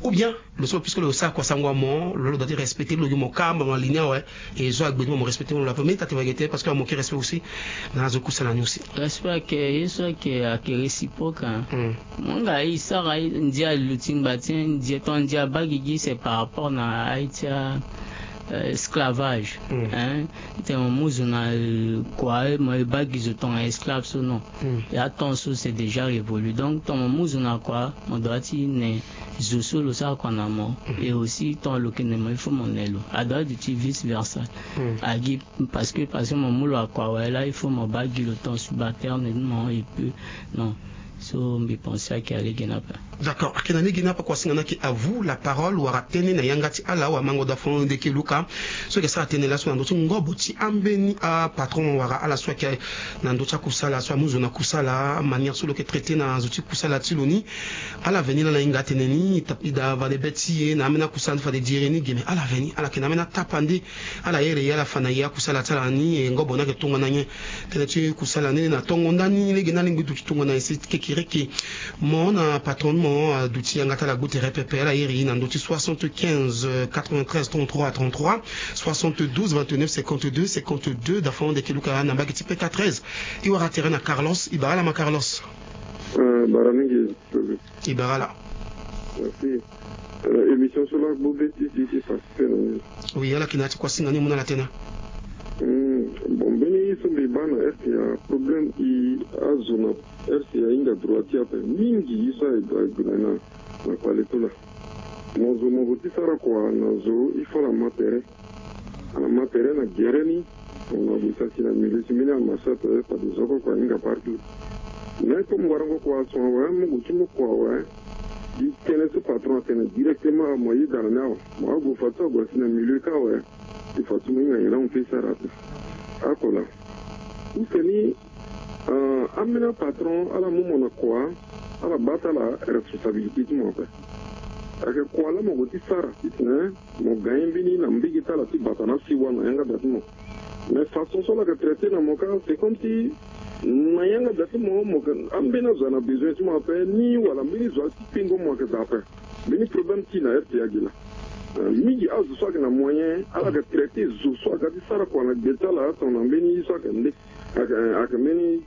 ou bien le sol puisque le ça quoi sangwamo le doit respecter le mokamba en ligne ouais et zo agbedo mo respecter la première tata vérité parce que mo qui respect aussi dans zo kusala aussi respect que yeso que réciproque monga isa ga ndia lutimba tien ndia ton ndia bagigi c'est par rapport na Haïtia esclavage hein c'était un mouzuna quoi moi bagi ton esclave so non et attention c'est déjà révolu donc ton mouzuna quoi on doit ne zoso lo ça qu'on a mort et aussi ton lo que ne il faut mon elo à doit du vice versa agi parce que mon moulo à quoi ouais là il faut mon bagi le temps subalterne non il peut non so me penser qu'il allait gagner pas d'accord akenani gina pa kwa singana ki à vous la parole ou ratene na yangati ala wa mango da fond de kiluka so que ça tenela so ndo ngobo ti ambeni a patron wara ala so que na ndo cha kusala so muzo na kusala manière sur le que traiter na zuti kusala tiloni ala venir na inga teneni tapida va de beti na amena kusala fa de direni gene ala veni ala kena mena tapandi ala yere yala fana ya kusala talani ngobo na ke tunga na nye teneti kusala ne na tongo ndani le gena lingu tu tunga na isi kekireki mon patron d'outils Angata la goutte RPP la Iri Nandoti 75 93 33 33 72 29 52 52 d'afin de Keluka Nambagiti P13 Iwara terrain à Carlos Ibara la ma Carlos Baramingi Ibara la merci émission sur la Bobeti ici oui elle qui n'a pas signé mon la tena bon beni so be bana est ya problème I azona est ya inga droite ya mingi isa na na qualité là mozo mo sara kwa nazo ifala matere na gereni on a bisa kina milisimi na masata pa dizoko kwa inga parti na ko mwarango kwa so wa mo gutimo kwa wa di kene ce patron tene directement moyi dans nao mo go fato go sina milieu ka wa il faut tout le monde fait ça rapide akola useni amena patron ala mumo kwa ala bata la responsabilité du monde ake kwa la mo goti sara itne mo gaimbini na mbigi tala ti bata na si wana yanga datimo mais façon so la traiter na mo ka c'est comme si na yanga datimo mo ambena zana besoin tu m'appelle ni wala mbini zo pingo mo ka dafa bini problème ti na ya gila migi azu soit na moyen ala ga traiter zo soit ga sara kwa na beta la ton ambeni soit ngende aka meni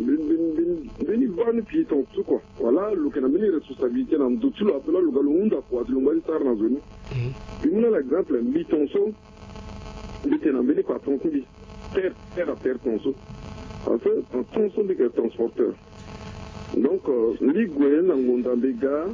bini bani pi ton tout quoi voilà le que na meni responsabilité na ndo tu la pela le galo unda kwa tu ngali sara na zone bimuna l'exemple mi ton so bite na bini patron qui terre à terre ton so en fait un ton so de transporteur donc ligwe na ngonda bega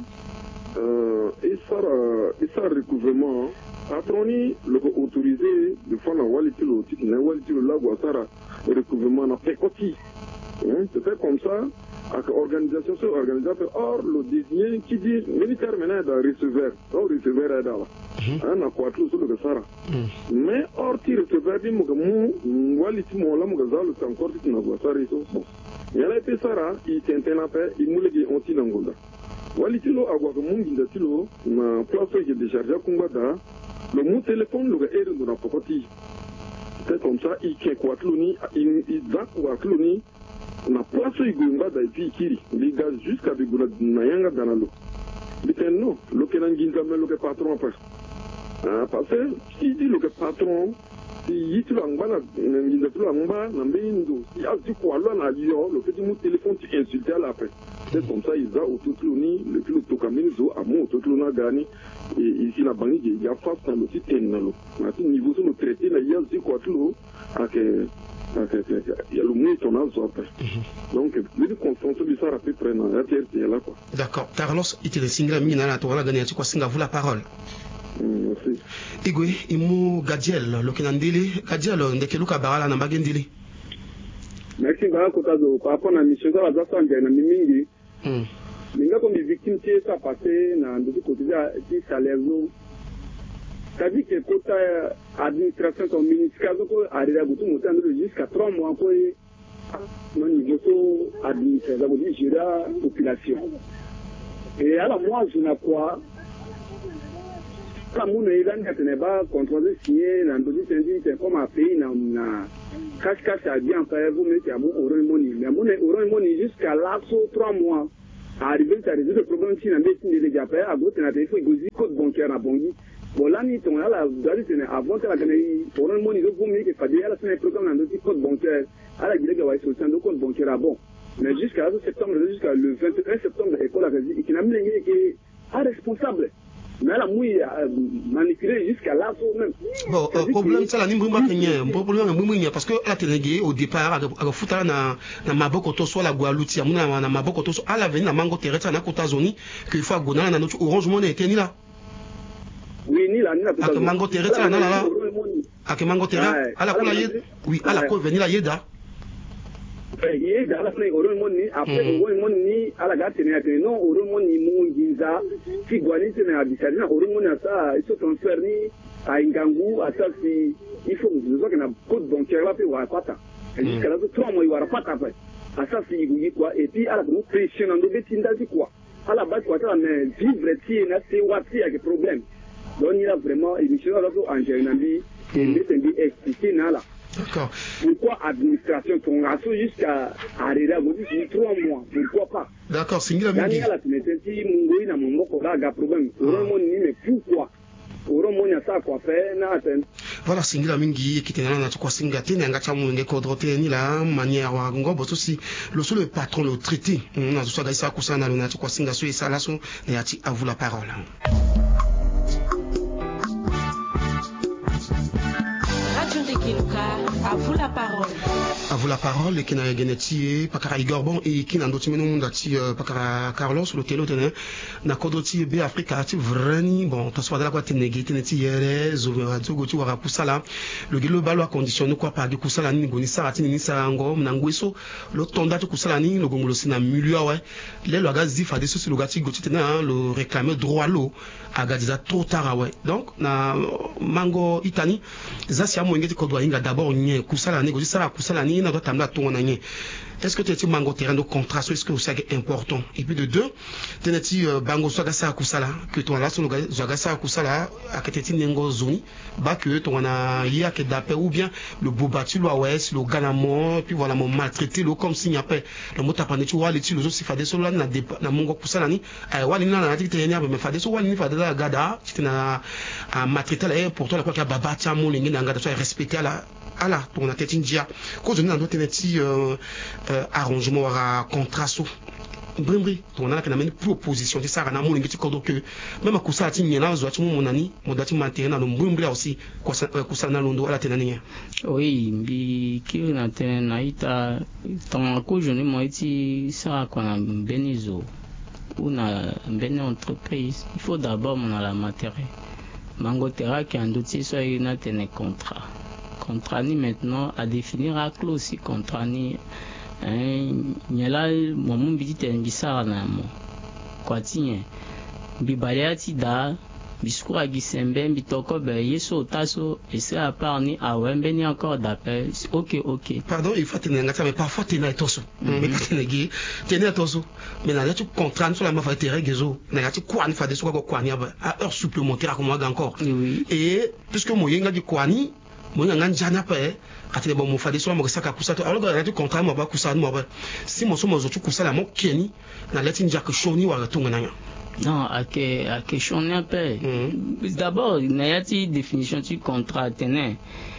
et ça recouvrement patroni le autorisé de faire la walitilo titre na walitilo la boisara recouvrement na pekoti c'est comme ça avec organisation sur organisateur or le désigné qui dit militaire maintenant dans receveur est là na quoi tout sur le sara mais or ti receveur dit mo walitimo la mo gazalo encore titre na boisara so bon yala pe sara il tentena pe il moulegi onti na ngonda walitilo agwa ko mungi ndatilo na place qui décharge kumbada le mon téléphone le ere ndo na pokoti c'est comme ça il ke kwa tloni il da kwa tloni na place igumba da ipi kiri liga jusqu'à bigula na yanga danalo biteno lo ke nanginga me lo ke patron pas parce que si dit le patron si yitlo ngana nginga tlo ngba na mbindo si azi kwa lo na yo le petit mon téléphone tu insulter à la paix. C'est comme ça, ils ont autocloné, le pilote Tokaminizo a mon autoclona gagné, et ici la banque, il y a face dans le site Nalo. À ce niveau, sur le traité, il y a aussi quoi tout il y a le moins ton âge après. Donc, les constances de ça rapide prennent la terre, c'est là quoi. D'accord. Carlos, il te signe la mine à la toile, gagné, tu crois, signe à vous la parole. Merci. Igwe, imu Gadiel, le Kinandili, Gadiel, Ndekeluka Barala, Nambagendili. Merci beaucoup par rapport à la mission de la Zafan de Mimingi. Minga comme les victimes qui sont passées dans le côté de salaire. C'est-à-dire que côté administration comme ministère arrive à tout monter jusqu'à 3 mois pour au niveau administratif de gérer la population. Et alors moi je n'ai pas comme on est dans le débat contrôlé signé dans le syndicat comme un pays na cache à bien faire vous mettez à mon orange money mais mon orange money jusqu'à là 3 mois arriver à résoudre le problème si on a des gars à gauche on a des fois il code bancaire à Bongi bon là ni ton là avant la gagner pour un monde ils ont voulu que fallait la semaine programme dans code bancaire à la guillemets ouais solution de compte bancaire à bon mais jusqu'à septembre jusqu'à le 21 septembre l'école a dit qu'il n'a même que responsable mais la mouille manipulé jusqu'à là même bon problème ça la ni mbumba kenye problème mbumba parce que la télégué au départ à futa na maboko to so la Guadeloupe na maboko to so à la venir na mango terrestre na Kota Zoni que il faut gona na notre Orange Money était ni là oui ni là ni la à mango terrestre na là à mango terrestre à la kula yed oui à la ko venir la yeda ye da la Orange Money après Orange Money à la gare non Orange Money mungiza qui Guadeloupe na habitati na Orange Money ça il se transfère ni à Ngangu à ça si il faut que na code bancaire là puis wa pata jusqu'à là 3 mois il wa pata après à ça si il quoi et puis à la nous pressionnant de betinda quoi à la base quoi ça mais vivre si na c'est what il y a des problèmes donc il a vraiment émission là en général et c'est expliquer na là. D'accord. Pourquoi administration ton rasso jusqu'à arriver à vous dire 3 mois pourquoi pas? D'accord, c'est la mingi. Daniel a tumesenti mungo ina mumoko là ga problème. Oromo ni mais pourquoi? Oromo nya ça quoi faire na aten. Voilà singila mingi kitena na tukwa singa tena ngacha munge kodrote ni la manière wa ngobo aussi le seul patron le traité na so ga isa kusana na tukwa singa so isa laso na yati à vous la parole. À vous la parole. À vous la parole, et qui n'a geneti, pakara Igor Bon, et qui n'a d'autres menon dati, pakara Carlos, le télé, n'a kodoti be Afrika, ati vrani, bon, t'as soit de la quoi tenegi, teneti yere, zoveratu, goti wara kusala, le gelo balo a conditionné quoi par du kusala ni goni sarati ni sarango, mnangweso, le tonda tu kusala ni, le gongolo sina mulua, ouais, les logazi fa desu le gati goti tena, le réclamer droit l'eau, a gadiza trop tard, ouais. Donc, na mango itani, zasia mwengeti kodwa inga d'abord nye kusala ni, goti sara kusala ni, na doit t'amener à ton année. Est-ce que tu es mango terrain de contrat, est-ce que c'est important? Et puis de deux, tu es bango swagasa kusala, que ton là, son swagasa kusala, à que tu n'engo zoni, bah que ton a y'a que d'appel ou bien le bobatu, l'ouest, le ganamon, puis voilà, mon maltraité, le comme signe après, le mot tapane, tu vois, les tu, le autres, si fade sur là, na mongo kusala ni, wali na na tite nya, mais fade sur wali ni fade la gada, tu na maltraité là, pour toi, la quoi qu'il y a baba, tiens, mon lingue, n'a gada, soit respecté à la, pour la tête india, cause de nous, dans notre arrangement à contrat sous brimbri on a une proposition de ça na mo ngiti kodo que même ko sa ti nyela zo ati mo nani mo dati mantere na lo brimbri aussi ko sa na londo ala tenani oui bi ki na tena ita ton ko joni mo iti ça ko na benizo ou na beni entreprise il faut d'abord mon la matériel mangotera qui andoti so ina tene contrat ni maintenant à définir à clause si contrat ni nyala momu bidite ngisara na mo kwatine bibaliati da biskura gisembe bitoko be yeso taso ese à part ni awembe ni encore d'appel ok pardon il faut tenir ngata mais parfois tenir toso mais tenir toso mais na tu contrat sur la ma fa terre gezo na yati kwani fa de so ko kwani à heure supplémentaire comme moi encore oui et puisque mo yenga di kwani mo nga njana pa atene bon mo fa de so mo saka kusato alors que tu contrat mo ba kusana mo ba si mo so mo zo tu kusala mo keni na leti nja ko shoni wa tunga nanya non ake shoni ape d'abord na yati définition du contrat tene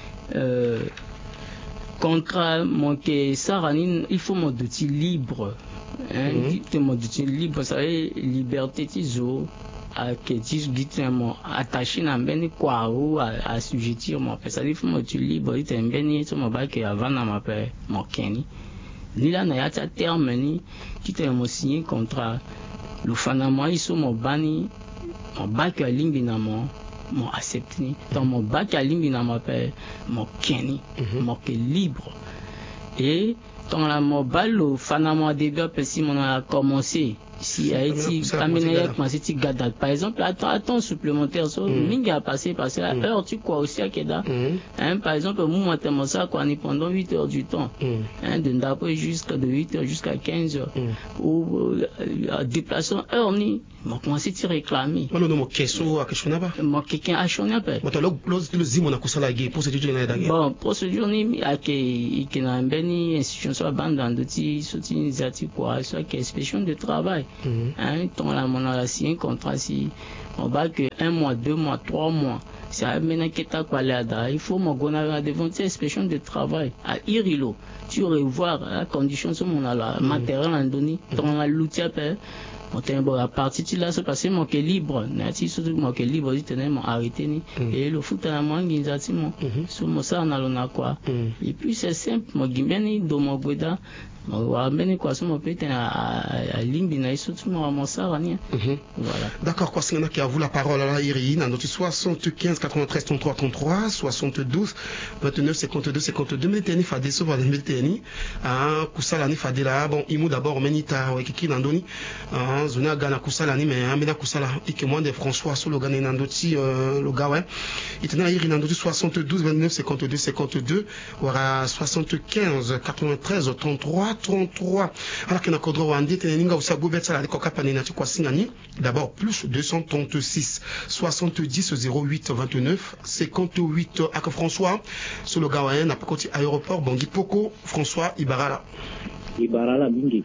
contrat mon que sarani il faut mon outil libre mon outil libre ça est liberté tizo à que dis attaché na mbeni kwa ou assujettir mon père ça dit faut me tu libre il t'aime mbeni to mo ba que avant na ma père mon keni ni là na yata terme ni qui te mo signé contrat le fana moi ils sont mon bani mon bac à limbi na mon accepté ni dans mon bac à limbi na ma père mon keni mon que libre et dans la mobile le fana moi début si mon a commencé si Haïti Aminaya commencé ti gada par exemple attends supplémentaire so mingi a passé parce que heure tu quoi aussi à Keda par exemple moi tellement ça quoi ni pendant 8 heures du temps de d'après jusqu'à de 8 heures jusqu'à 15 heures ou déplacement heure ni moi commencé ti réclamer moi non mo keso a question ba moi quelqu'un a choni pas moi le zimo na kusala ge procédure na dague bon procédure ni a que na mbeni institution so bande ndoti soti initiative quoi soit que inspection de travail hein, ton la mon a signé un contrat si on va que 1 mois, 2 mois, 3 mois. C'est maintenant que tu as parlé à il faut m'en devant tes inspection de travail à Irilo. Tu revoir la condition sur mon matériel en donné, ton l'outil à partir de là, c'est passé mon que libre, n'ati surtout mon que libre, dit tenez mon arrêté ni et le foot à moi guinzati mon sur mon ça on a l'on a quoi et puis c'est simple mon gimbeni do mon goda mon beni quoi sur mon petit à limbi na surtout mon ça rien voilà. D'accord, quoi c'est qui a vous la parole à la Iri dans notre 75 93 33 33 72 29 52 52 minutes ni fadé sur les minutes ni ah kusala ni fadé là bon imu d'abord menita ouais qui n'andoni zona gana kusala ni mais amena kusala et moi de François sur le gana n'andoti le gars ouais il tenait à Iri n'andoti 72 29 52 52 voilà 75 93 33 33 alors que na kodro wandi teninga usabu betsa la kokapane na kwa singani d'abord plus 236 70 08 29 58 avec François sur le gawain na pakoti aéroport Bangui Poko François Ibarala mingi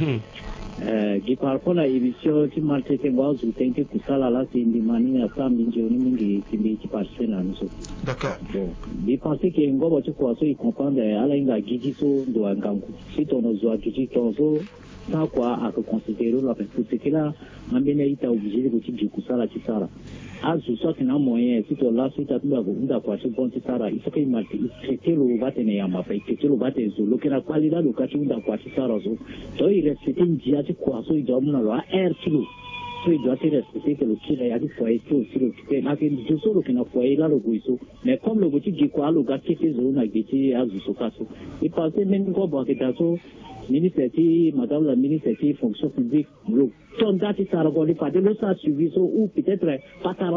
qui par contre la émission qui m'a été boise ou t'inquiète que ça là c'est une demande à ça mingi qui passe là nous. D'accord. Bon, il pensait que ngo tu quoi ça il comprend à la inga gijiso do angangu si ton ozo giji tonzo ça quoi à considérer là parce que c'est que là on bien été obligé de dire que ça là tu ça là ah je sais que non moyen si toi là si tu as tout à quoi c'est bon ça là il faut qu'il m'a traité le va tenir à ma paix que tu le va tenir le que la qualité de quoi tu as quoi ça là donc il reste une dia tu quoi ça il doit me là air kilo so il doit respecter que le kilo il y a du foyer aussi le que na que je sais que na foyer là le goiso mais comme le petit dit quoi le gars qui fait zone à giti à du sokaso il pensait même quoi bon que ça ministre madame la ministre fonction publique le soldat qui s'est regardé pas de ça suivi ou peut-être pas ça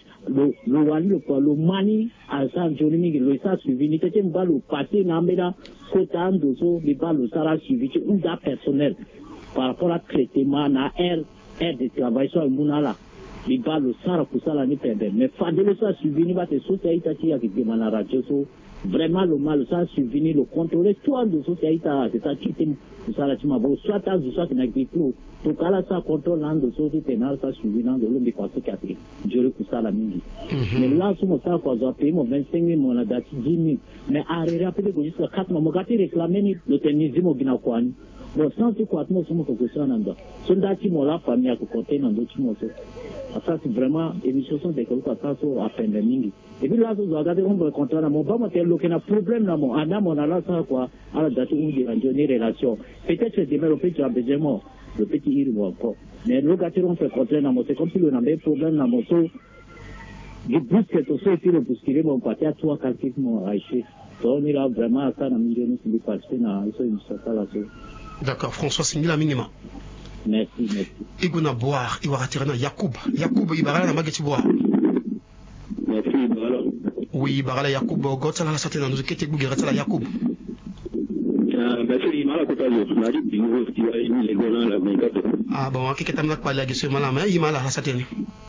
le mani à ça journée le ça suivi ni était pas le parti n'amena cotan de so mais pas le ça suivi ou d'un personnel par rapport à traitement na air de travail sur le munala il va le ça pour ça l'année perdue mais pas de ça suivi ni va te société qui a qui demande la radio vraiment le mal ça suivi le contrôler toi de société c'est ça qui ça là tu m'as beau soit à soit qui n'a pas tout tout cas là ça contrôle dans de société pénale ça suivi dans de l'homme de quoi c'est qui je le ça la mingi mais là sur mon ça quoi j'ai payé mon 25 000 mon date 10 000 mais arrivé après que jusqu'à 4 mois mon gars réclamé le tennis mo bina kwani bon sans tu quoi moi sur mon question nanda son date mo la famille à côté dans d'autres mots ça c'est vraiment émission de quelque ça sur à peine mingi et puis là vous regardez on va contrat na mon pas moi le qu'il a problème là mon ana mon là ça quoi à la date où il y a une relation peut-être développer tu as besoin le petit il va encore mais le gars on fait contrat na mon c'est comme si le n'avait problème na mon so du plus que tout ça puis le bousculer mon parti à toi calculement aïché donc il a vraiment ça na milieu nous qui passe na ça une ça là. D'accord, François Singila minima. Merci. Iguna boire, Iwaratirana Yacoub Ibarala na mageti boire. Merci Ibarala. Oui, Ibarala Yacoub Gotsala la satena nous kete bugera la Yacoub. Merci Imala Kotazo, na dit bingo qui a émis les golans la 24. Ah bon, qui est pas la question malama Imala la satena.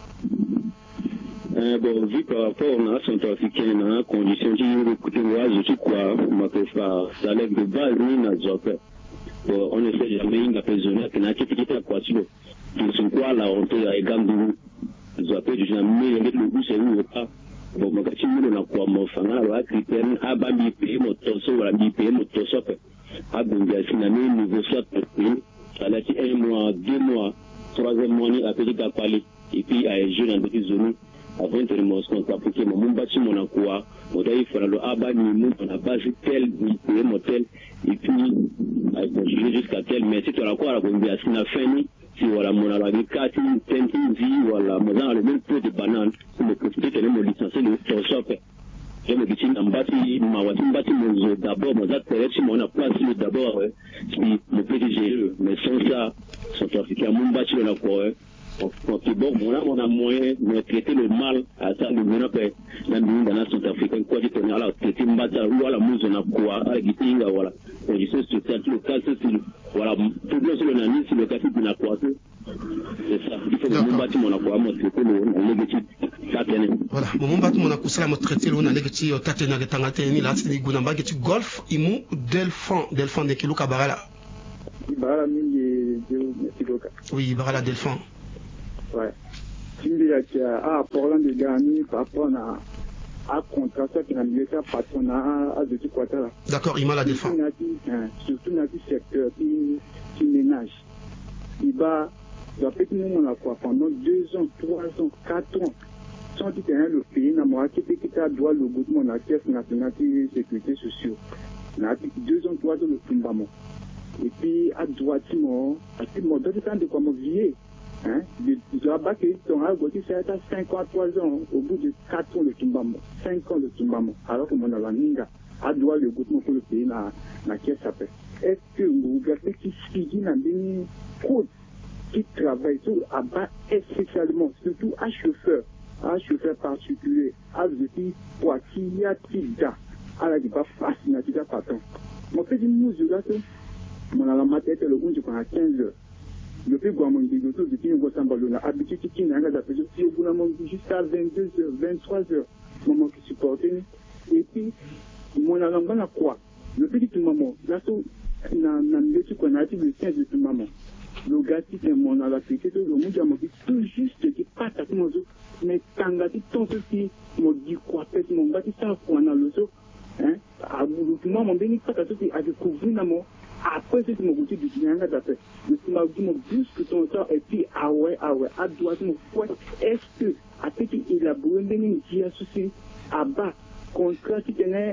Bon, vu par rapport à centrafricain na condition qui écouter je suis quoi ma que ça lève de base ni na zope. On ne sait jamais une personne qui n'a quitté la voiture. Ils sont quoi la honte à Egandou. Ils ont fait jamais avec le goût c'est où pas. Bon, moi quand tu me quoi mon fana la critère a ba mi payer mon torso wala mi payer mon torso. A bonga sinami niveau soit ça l'a dit 1 mois, 2 mois, 3e mois ni a petit capali et puis à jeune dans des zones avant de me contrat pour que mon bâti mon quoi. On doit y faire le abat ni mon on a base tel ni payer mon tel et puis jusqu'à tel mais si tu as quoi la bonne bien si na fini si voilà mon ala ni 4 10 voilà mon dans le même peu de banane me profiter de mon licencié le shop je me dis en bâti ma wati bâti mon d'abord mon atelier si mon a place d'abord si mon PDG mais sans ça centrafricain mon bâti là quoi donc bon on a moyen de traiter le mal à ça le monde peut la monde dans la centrafricaine quoi dit on a là traiter mbata ou la mouze on a quoi avec dinga voilà condition sociale le cas c'est voilà tout le monde on a mis sur le cas de la quoi c'est ça il faut que mon bâtiment on a quoi moi c'est le négatif ça tenait voilà mon bâtiment on a kusala mo traiter on a négatif tatena de tangate ni là c'est guna mbagi tu golf imu delfin de kiluka barala Ibarala mingi merci beaucoup. Oui, Barala Delphin. Ouais. Simbi a parlant de dernier par rapport à contrat ça qui n'a pas patronat à de tout côté là. D'accord, il m'a la Delphin. Surtout dans le secteur qui ménage. Il va peut-être nous on a quoi pendant 2 ans, 3 ans, 4 ans. Sans dire que le pays n'a pas été qui a droit le gouvernement de la caisse nationale de sécurité sociale. N'a 2 ans, 3 ans le tombament. Et puis à droite à ce moment de temps de comment vieillir. Hein, de là-bas que ton algoritme c'est à 53 ans au bout de 4 ans de tombament, 5 ans de tombament, alors que mon alaninga a droit le gouvernement pour le pays na caisse s'appelle. Est-ce que vous regardez qui suit dans des codes qui travaillent sur à bas spécialement, surtout à chauffeur particulier, à petit poitiers, à tida, à la débat facile, à tida patron. Mon fait une mesure là, mon alamat était le bon, je prends à 15 heures. Le plus grand monde de l'auto, depuis nous sommes ballon, habitué qui n'a pas d'appeler, si au bout d'un moment jusqu'à 22 heures, 23 heures, moment qui supporte. Et puis, mon alamba n'a quoi? Le petit moment, là, n'a mieux qu'on a dit le 15 de tout moment. Le gars qui est mon alapité, le monde a dit tout juste qui passe à tout le monde, mais quand il dit tant ceci, mon dit quoi, peut-être mon gars qui s'en fout en alloso, hein, à bout de mon béni, pas à tout à découvrir d'amour. Après, c'est mon côté du bien d'après. Le m'a dit mon busque ton temps et puis ah ouais, à droite mon foi. Est-ce que à petit élaborer une qui associé à bas contrat qui tenait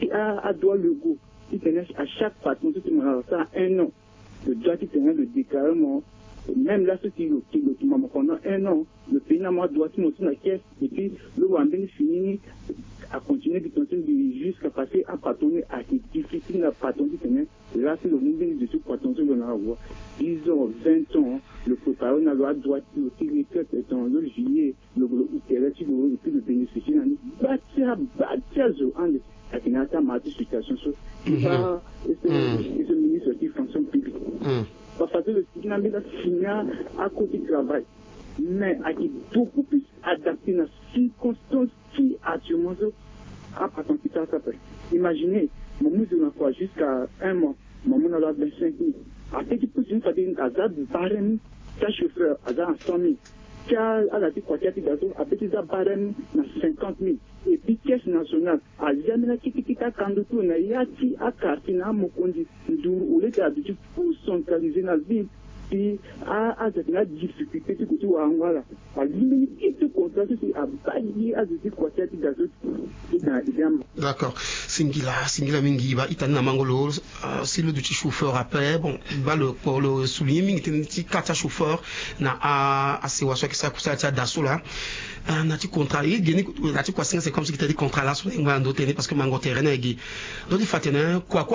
à droit le goût, qui tenait à chaque patron tout le monde ça 1 an. Le droit qui tenait le déclarement, même là ce qui m'a pendant 1 an, le pays n'a pas droit sur la caisse et puis le Wambin finit à continuer de continuer jusqu'à passer à patronner à des difficiles à patronner. Là, c'est le monde de tout patronner dans la voie. 10 ans, 20 ans, le préparer n'a pas droit de tirer dans le juillet, le intérêt, et puis le bénéficier. Bâtir, à qui n'a pas de situation. Et ce ministre qui fonctionne public. Parce que le signal est signé à côté du travail. Mais à qui beaucoup plus adapté dans les circonstances qui actuellement à patron qui s'appelle. Imaginez, mon musée n'a pas jusqu'à 1 mois, mon monde a 25 000. Après qu'il pousse une fois d'une hasard de barème, qu'un chauffeur hasard à 100 000, qu'à la décoration de gazon, avec des barèmes à 50 000. Et puis caisse nationale, à jamais qui a candidature, n'a yati à quartier, n'a mon conduit, où les habitudes pour centraliser la ville. Et à la difficulté de côté où Angola, à limiter tout contrat, c'est à balayer à des équations de gazon. D'accord. Singila Mingiba, Itana Mangolo, si le petit chauffeur après, bon, il va le souligner, mais il y a 4 chauffeurs, na à ces wassos qui s'accusent d'assaut là. Nati contrat, nati quoi, c'est comme si tu as dit contrat là sur les d'autres parce que mango terrain est gay. Donc il faut tenir quoi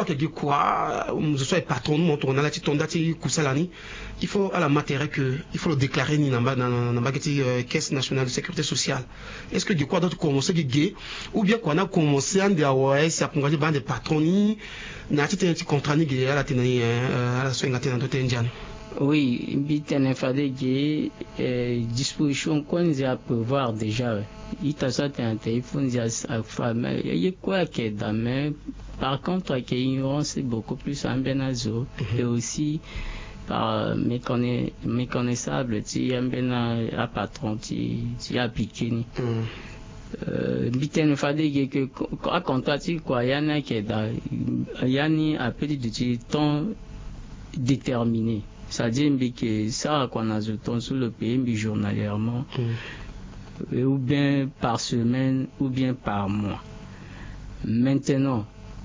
je sois patron, mon tournant là, tu tombes dati kusalani. Il faut à la matière que il faut le déclarer ni dans la caisse nationale de sécurité sociale. Est-ce que du quoi d'autre commencer gay ou bien qu'on a commencé à dire ouais, c'est à congager bande de patrons ni nati tu un contrat ni gay à la tenir à la soin dans d'autres indiens. Oui, bitene fadege disposition qu'on a prévoir déjà. Il t'a sorti un téléphone à femme. Il y a quoi qui est dans mais par contre qui ignorance c'est beaucoup plus en benazo et aussi par méconnaissable tu en bena à patron tu a piqué ni. Bitene fadege que à contrat quoi yana qui est dans yani a petit de temps déterminé. C'est-à-dire que ça qu'on ajoute sur le pays journalièrement, ou bien par semaine, ou bien par mois. Maintenant,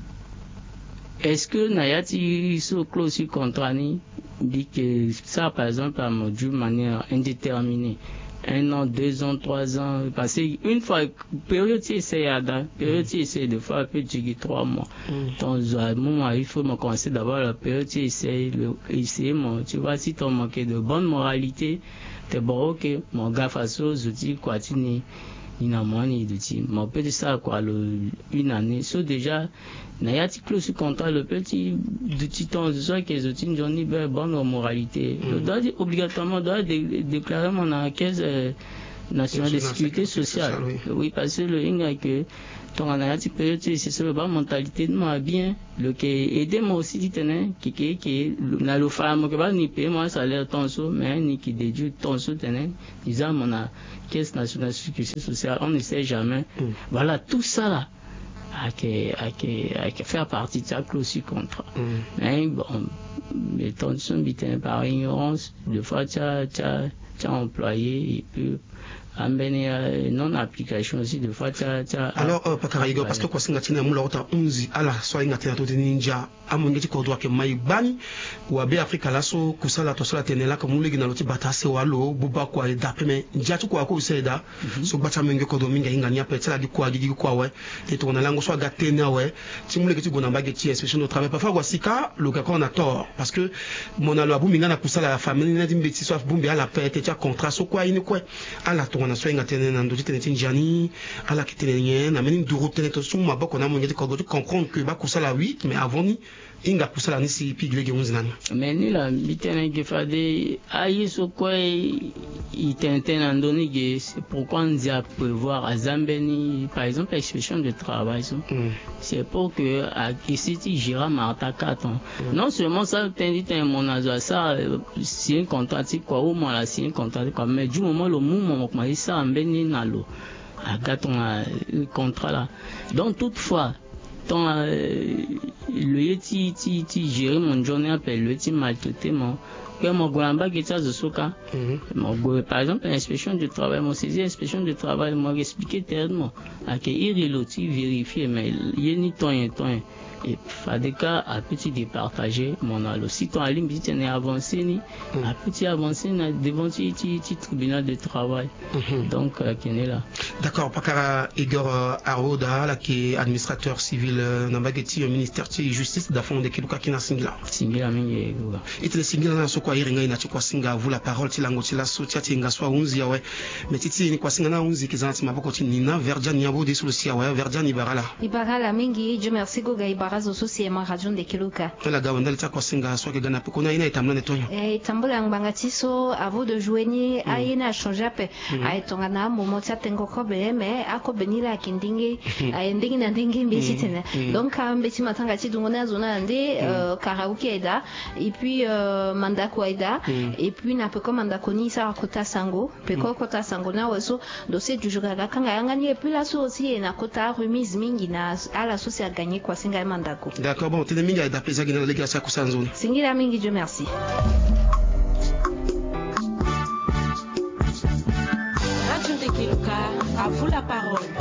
est-ce que Nayati se clôt sur contrat dit que ça par exemple d'une manière indéterminée, 1 an, 2 ans, 3 ans, parce qu'une fois, période c'est de fois peut dire 3 mois. Dans un moment, il faut me commencer d'abord la période essayer, tu vois, si tu as manqué de bonne moralité, t'es bon, ok, mon gars face aux outils, quoi, tu n'es, il n'a moins d'outils. Mais on peut dire ça, quoi, une année. So déjà, n'ayati clos sur contrat, le petit, de titan, soit que les outils n'ont ni bonne moralité. Le doit obligatoirement, doit déclarer mon enquête, national de sécurité sociale. Oui, parce que le inga que ton analyse période c'est le bas mentalité de moi bien le que aider moi aussi dit tenait qui na le femme que va ni payer moi salaire ton so mais ni qui déduit ton so tenait disant mon caisse nationale de sécurité sociale on ne sait jamais. Voilà tout ça là à que faire partie de sa clause contrat. Mais bon, les tensions bitent par ignorance, des fois tu as employé et puis non-application aussi de fois alors pakarayiga parce que kwa singa tina mula ota unzi ala so inga tina to ninja amongeti ko doa ke maibani wa be Afrika laso kusala to sala tenela ko mulegi na loti batase walo buba kwa da peme njatu kwa ko seda so bata menge ko do minga inga nya petela di kwa we et to na lango so ga tena we ti mulegi ti gona mbage ti expression de travail parfois wasika le ka on a tort parce que mon alo abu minga na kusala la famille na dimbe ti so bumbe ala pete ti contrat so kwa ini kwa ala to na so inga tena na ndo ti tena tinjani ala ki tena nye na meni duru tena to so maboko na mongeti ko do comprendre que ba kusala oui mais avant ni inga kusala ni si pigile ge unzinani mais ni la bitene ke fade ayi so kwa itenten andoni ge c'est pourquoi on dit à prévoir à Zambeni par exemple l'expression de travail c'est pour que à Kisiti Gira Marta 4 ans non seulement ça t'indique mon azo ça c'est un contrat quoi au moins là c'est un contrat quoi mais du moment le moment comment ça ambeni nalo à gaton le contrat là donc toutefois le yeti gérer mon journée appelle le yeti maltraité mon que mon grand-père qui est soka par exemple l'inspection du travail mon saisi inspection du travail m'a expliqué tellement à que il loti vérifier mais il y a ni temps et Fadeka a petit départager mon allo si ton alim dit n'est avancé ni a petit avancé devant le tribunal de travail donc qui est là d'accord pakara Igor Aroda là qui est administrateur civil na bageti au ministère de justice d'affaires de kiluka kina singila mingi itele singila na so kwa iringa ina chukwa singa vula parole tilango tilaso tiatinga swa unzi yawe metiti ni kwa singa na unzi kizanati maboko tinina verjan yabo de solusia wa verjan ibarala mingi je merci go barazo sosie ma radio de kiluka la gawandali ta kwa singa swa ke gana pe kuna ina itamna netonyo tambula ngangatiso avant de joigner aina changer pe aitonga na momo tsatengo ko mais ako benila kindingi ndingi na ndingi mbesitene donc mbesi matanga ti dungona zona ndé karaoke aida et puis mandako aida et puis na pe comme mandako ni sa kota sango pe kota sango na weso dossier du jour la kanga yangani et puis la so aussi na kota remise mingi na à la société gagné kwa singa mandako d'accord bon tene mingi aida pesa gina lega sa kusanzoni singira mingi je merci Radio de Kiluka, à vous la parole.